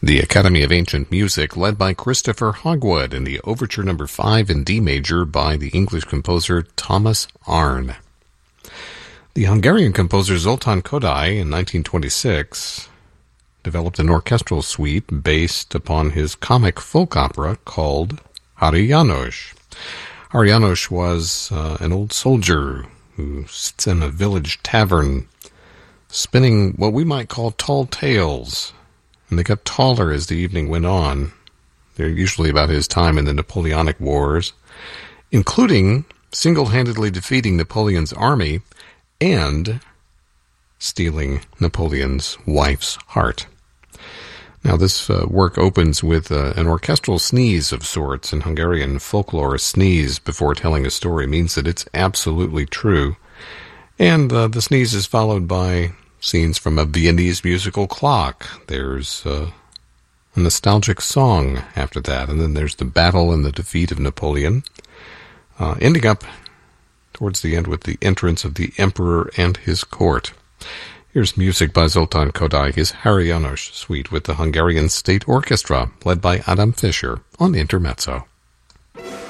The Academy of Ancient Music, led by Christopher Hogwood, in the Overture No. 5 in D major by the English composer Thomas Arne. The Hungarian composer Zoltán Kodály, in 1926, developed an orchestral suite based upon his comic folk opera called Hari János. Hari János was an old soldier who sits in a village tavern spinning what we might call tall tales. And they got taller as the evening went on. They're usually about his time in the Napoleonic Wars, including single-handedly defeating Napoleon's army and stealing Napoleon's wife's heart. Now, this work opens with an orchestral sneeze of sorts. In Hungarian folklore, a sneeze before telling a story means that it's absolutely true. And the sneeze is followed by scenes from a Viennese musical clock. There's a nostalgic song after that, and then there's the battle and the defeat of Napoleon, ending up towards the end with the entrance of the emperor and his court. Here's music by Zoltán Kodály, his Hari János suite with the Hungarian State Orchestra, led by Adam Fischer on Intermezzo.